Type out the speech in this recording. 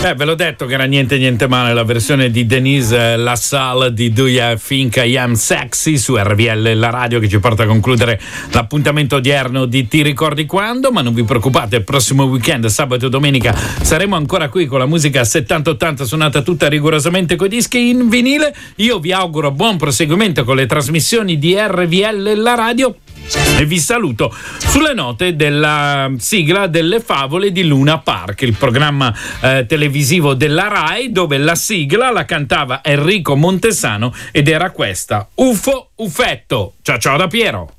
Ve l'ho detto che era niente male la versione di Denise LaSalle di Do You Think I Am Sexy su RVL, la radio che ci porta a concludere l'appuntamento odierno di Ti ricordi quando? Ma non vi preoccupate, il prossimo weekend, sabato e domenica, saremo ancora qui con la musica 70-80 suonata tutta rigorosamente coi dischi in vinile. Io vi auguro buon proseguimento con le trasmissioni di RVL, la radio, e vi saluto sulle note della sigla delle favole di Luna Park, il programma televisivo della Rai, dove la sigla la cantava Enrico Montesano ed era questa: Ufo Uffetto. Ciao da Piero.